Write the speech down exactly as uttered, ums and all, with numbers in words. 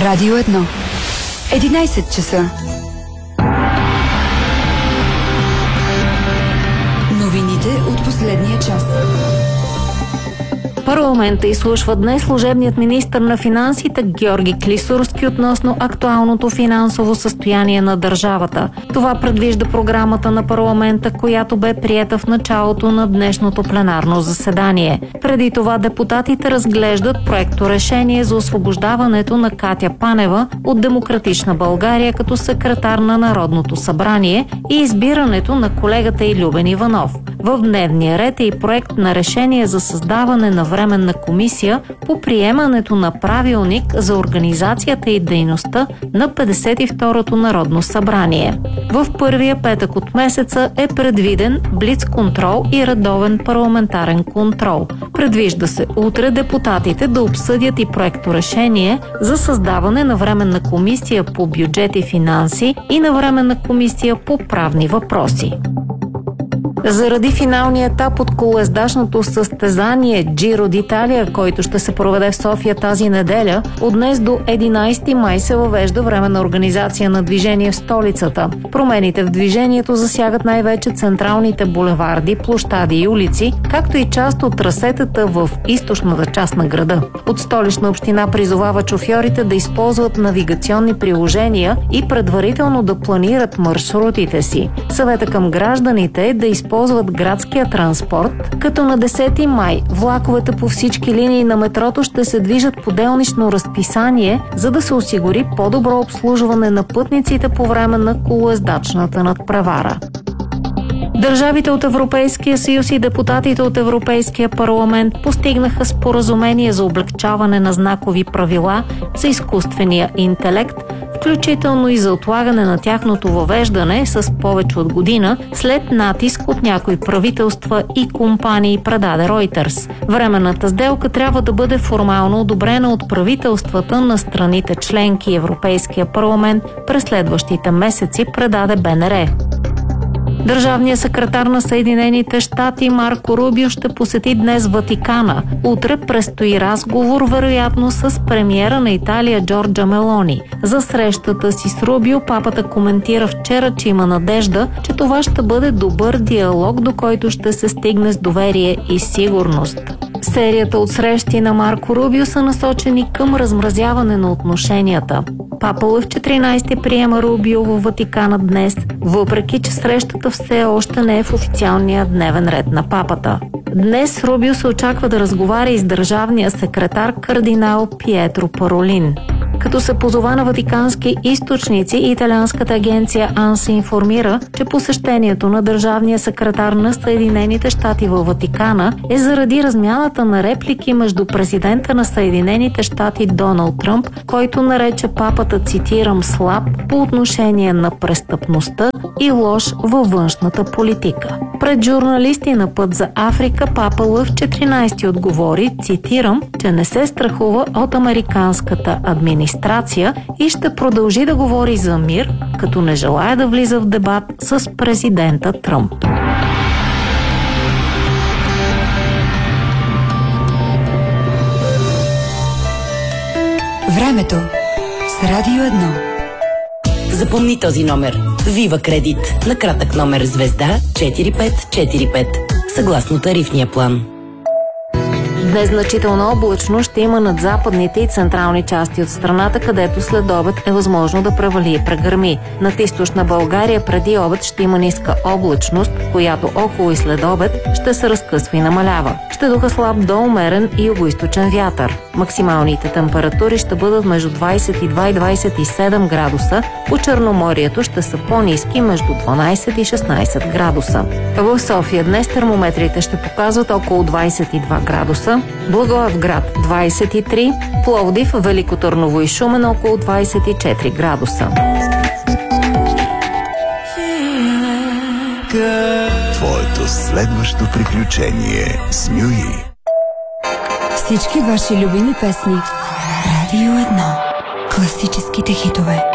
Радио едно. единайсет часа. Новините от последния час. Парламента изслушва днес служебният министър на финансите Георги Клисурски относно актуалното финансово състояние на държавата. Това предвижда програмата на парламента, която бе приета в началото на днешното пленарно заседание. Преди това депутатите разглеждат проекторешение за освобождаването на Катя Панева от Демократична България като секретар на Народното събрание и избирането на колегата й Любен Иванов. В дневния ред е и проект на решение за създаване на временна комисия по приемането на правилник за организацията и дейността на петдесет и второто Народно събрание. В първия петък от месеца е предвиден блиц-контрол и редовен парламентарен контрол. Предвижда се утре депутатите да обсъдят и проекторешение за създаване на временна комисия по бюджет и финанси и на временна комисия по правни въпроси. Заради финалния етап от колоездачното състезание Джиро д'Италия, който ще се проведе в София тази неделя, от днес до единайсети май се въвежда временна организация на движение в столицата. Промените в движението засягат най-вече централните булеварди, площади и улици, както и част от трасетата в източната част на града. От Столична община призовава шофьорите да използват навигационни приложения и предварително да планират маршрутите си. Съвета към гражданите е да използват използват градския транспорт, като на десети май влаковете по всички линии на метрото ще се движат по делнично разписание, за да се осигури по-добро обслужване на пътниците по време на колоездачната надпревара. Държавите от Европейския съюз и депутатите от Европейския парламент постигнаха споразумение за облекчаване на знакови правила за изкуствения интелект, включително и за отлагане на тяхното въвеждане с повече от година след натиск от някои правителства и компании, предаде Reuters. Временната сделка трябва да бъде формално одобрена от правителствата на страните членки и Европейския парламент през следващите месеци, предаде БНР. Държавният секретар на Съединените щати Марко Рубио ще посети днес Ватикана. Утре предстои разговор, вероятно с премиера на Италия Джорджа Мелони. За срещата си с Рубио папата коментира вчера, че има надежда, че това ще бъде добър диалог, до който ще се стигне с доверие и сигурност. Серията от срещи на Марко Рубио са насочени към размразяване на отношенията. Папа Лъв четиринайсети приема Рубио в Ватикана днес, въпреки че срещата все още не е в официалния дневен ред на папата. Днес Рубио се очаква да разговаря и с държавния секретар кардинал Пиетро Паролин. Като се позова на ватикански източници, италианската агенция АНСА информира, че посещението на държавния секретар на Съединените щати във Ватикана е заради размяната на реплики между президента на Съединените щати Доналд Тръмп, който нарече папата, цитирам, слаб по отношение на престъпността и лош във външната политика. Пред журналисти на Път за Африка папа Лъв четиринайсети отговори, цитирам, че не се страхува от американската администрация и ще продължи да говори за мир, като не желая да влиза в дебат с президента Тръмп. Времето с Радио едно. Запомни този номер. Вива Кредит. На кратък номер звезда четири пет четири пет. Съгласно тарифния план. Днес значителна облачност ще има над западните и централни части от страната, където след обед е възможно да превали и прегърми. Над източна България преди обед ще има ниска облачност, която около и след обед ще се разкъсва и намалява. Ще духа слаб до умерен и югоизточен вятър. Максималните температури ще бъдат между двайсет и два и двайсет и седем градуса, по Черноморието ще са по-ниски между дванайсет и шестнайсет градуса. В София днес термометрите ще показват около двайсет и два градуса, Благоевград двайсет и три, Пловдив, Велико Търново и Шумен около двайсет и четири градуса. Твоето следващо приключение с Нюи. Всички ваши любими песни. Радио едно. Класическите хитове.